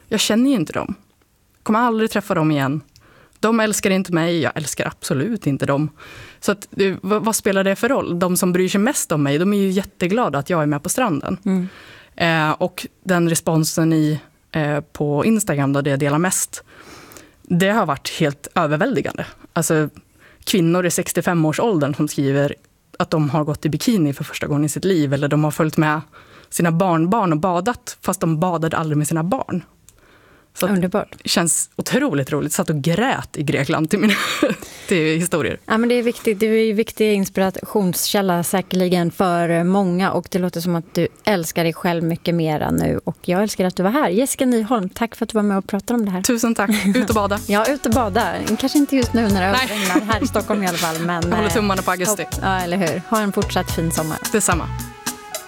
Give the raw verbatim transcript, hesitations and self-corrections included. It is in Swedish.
Jag känner ju inte dem. Kommer aldrig träffa dem igen. De älskar inte mig, jag älskar absolut inte dem. Så att, vad spelar det för roll? De som bryr sig mest om mig, de är ju jätteglada att jag är med på stranden. Mm. Eh, och den responsen i, eh, på Instagram, då det jag delar mest, det har varit helt överväldigande. Alltså kvinnor i sextiofem-årsåldern som skriver att de har gått i bikini för första gången i sitt liv, eller de har följt med sina barnbarn och badat, fast de badade aldrig med sina barn. Så underbart. Det känns otroligt roligt. Satt och grät i Grekland till mina till historier. Ja, men det är viktigt. Det är en viktig inspirationskälla säkerligen för många, och det låter som att du älskar dig själv mycket mer nu, och jag älskar att du var här. Jessica Nyholm, tack för att du var med och pratade om det här. Tusen tack. Ut och bada. Ja, ut och bada. Kanske inte just nu när det överregnar här i Stockholm i alla fall. Men, jag håller tummarna på augusti. Hopp, ja, eller hur. Ha en fortsatt fin sommar. Detsamma.